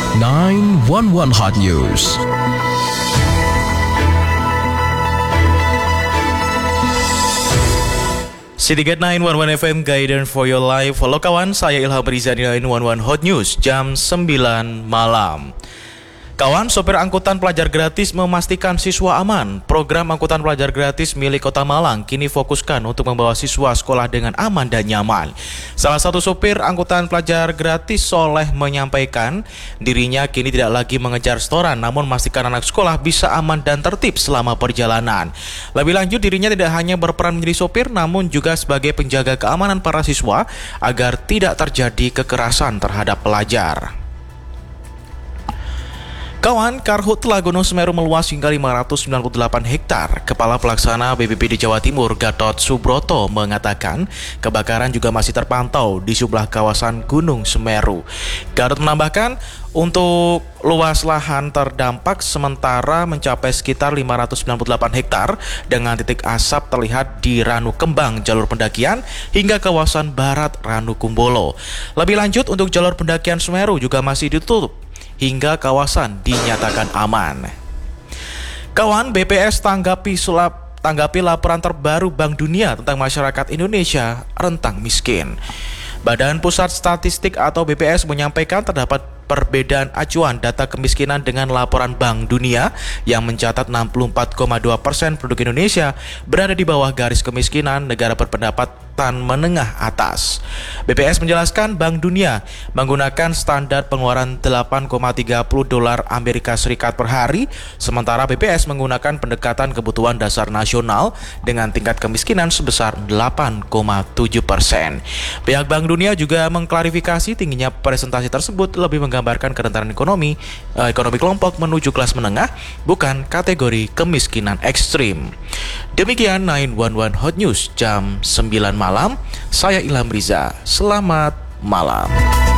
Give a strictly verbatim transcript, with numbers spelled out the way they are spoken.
sembilan satu satu Hot News. City Gate sembilan satu satu F M, Guidance for Your Life. Halo kawan, saya Ilham Riza di sembilan satu satu Hot News, jam sembilan malam. Kawan, sopir angkutan pelajar gratis memastikan siswa aman. Program angkutan pelajar gratis milik Kota Malang kini fokuskan untuk membawa siswa sekolah dengan aman dan nyaman. Salah satu sopir angkutan pelajar gratis, Soleh, menyampaikan dirinya kini tidak lagi mengejar setoran, namun memastikan anak sekolah bisa aman dan tertib selama perjalanan. Lebih lanjut, dirinya tidak hanya berperan menjadi sopir, namun juga sebagai penjaga keamanan para siswa agar tidak terjadi kekerasan terhadap pelajar. Kawan, Karhutla Gunung Semeru meluas hingga lima ratus sembilan puluh delapan hektar. Kepala Pelaksana B P B D Jawa Timur, Gatot Subroto, mengatakan kebakaran juga masih terpantau di sejumlah kawasan Gunung Semeru. Gatot menambahkan, untuk luas lahan terdampak sementara mencapai sekitar lima ratus sembilan puluh delapan hektar dengan titik asap terlihat di Ranu Kembang, jalur pendakian, hingga kawasan barat Ranu Kumbolo. Lebih lanjut, untuk jalur pendakian Semeru juga masih ditutup hingga kawasan dinyatakan aman. Kawan, B P S tanggapi sulap tanggapi laporan terbaru Bank Dunia tentang masyarakat Indonesia rentang miskin. Badan Pusat Statistik atau B P S menyampaikan terdapat perbedaan acuan data kemiskinan dengan laporan Bank Dunia yang mencatat enam puluh empat koma dua persen penduduk Indonesia berada di bawah garis kemiskinan negara berpendapatan menengah atas. B P S menjelaskan Bank Dunia menggunakan standar pengeluaran delapan koma tiga puluh dolar Amerika Serikat per hari, sementara B P S menggunakan pendekatan kebutuhan dasar nasional dengan tingkat kemiskinan sebesar delapan koma tujuh persen. Pihak Bank Dunia juga mengklarifikasi tingginya presentasi tersebut lebih menggambarkan kerentanan ekonomi eh, ekonomi kelompok menuju kelas menengah, bukan kategori kemiskinan ekstrim. Demikian sembilan satu satu Hot News jam sembilan malam. Saya Ilham Riza. Selamat malam.